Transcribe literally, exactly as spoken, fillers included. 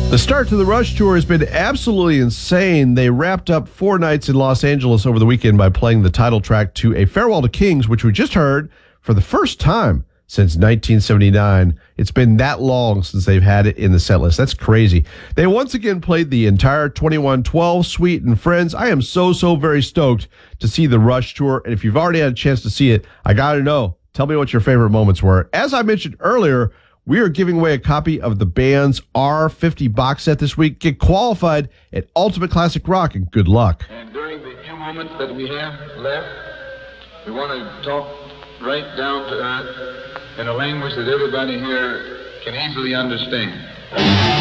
The start to the Rush Tour has been absolutely insane. They wrapped up four nights in Los Angeles over the weekend by playing the title track to A Farewell to Kings, which we just heard for the first time since nineteen seventy-nine. It's been that long since they've had it in the set list. That's crazy. They once again played the entire twenty-one twelve suite. And friends, I am so, so very stoked to see the Rush Tour. And if you've already had a chance to see it, I got to know. Tell me what your favorite moments were. As I mentioned earlier, we are giving away a copy of the band's R fifty box set this week. Get qualified at Ultimate Classic Rock, and good luck. And during the few moments that we have left, we want to talk right down to earth in a language that everybody here can easily understand.